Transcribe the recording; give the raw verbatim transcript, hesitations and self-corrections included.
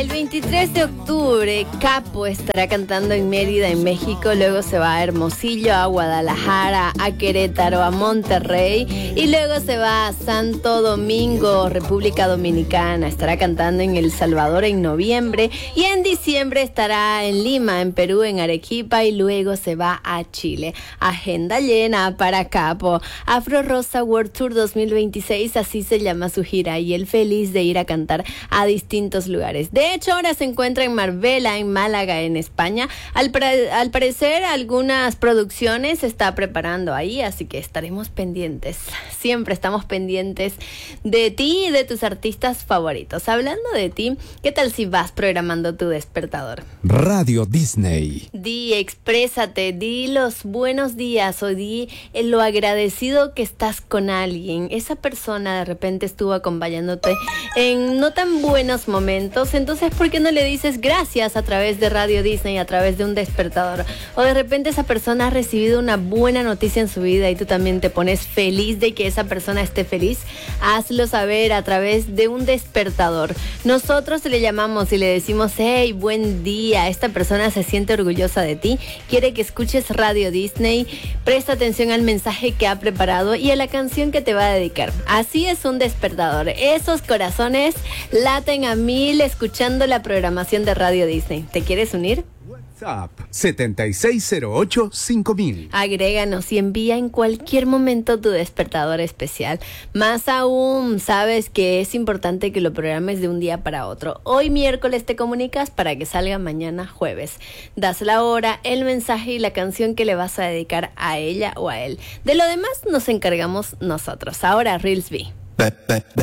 El veintitrés de octubre, Capo estará cantando en Mérida, en México. Luego se va a Hermosillo, a Guadalajara, a Querétaro, a Monterrey. Y luego se va a Santo Domingo, República Dominicana. Estará cantando en El Salvador en noviembre. Y en diciembre estará en Lima, en Perú, en Arequipa. Y luego se va a Chile. Agenda llena para Capo. Afro Rosa World Tour dos mil veintiséis, así se llama su gira. Y él feliz de ir a cantar a distintos lugares. De De hecho, ahora se encuentra en Marbella, en Málaga, en España. Al, al parecer, algunas producciones se está preparando ahí, así que estaremos pendientes. Siempre estamos pendientes de ti y de tus artistas favoritos. Hablando de ti, ¿qué tal si vas programando tu despertador? Radio Disney. Di, exprésate, di los buenos días o di lo agradecido que estás con alguien. Esa persona de repente estuvo acompañándote en no tan buenos momentos, entonces ¿por qué no le dices gracias a través de Radio Disney, a través de un despertador? O de repente esa persona ha recibido una buena noticia en su vida y tú también te pones feliz de que esa persona esté feliz. Hazlo saber a través de un despertador. Nosotros le llamamos y le decimos: hey, buen día, esta persona se siente orgullosa de ti, quiere que escuches Radio Disney, presta atención al mensaje que ha preparado y a la canción que te va a dedicar. Así es un despertador. Esos corazones laten a mil escuchando la programación de Radio Disney. ¿Te quieres unir? WhatsApp siete seis cero ocho cinco mil. Agréganos y envía en cualquier momento tu despertador especial. Más aún, sabes que es importante que lo programes de un día para otro. Hoy miércoles te comunicas para que salga mañana jueves. Das la hora, el mensaje y la canción que le vas a dedicar a ella o a él. De lo demás nos encargamos nosotros. Ahora Reelsby.